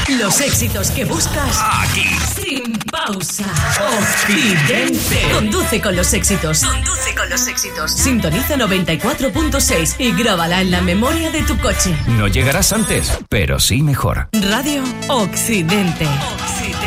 Los éxitos que buscas aquí, sin pausa. Occidente. Conduce con los éxitos. Sintoniza 94.6 y grábala en la memoria de tu coche. No llegarás antes, pero sí mejor. Radio Occidente.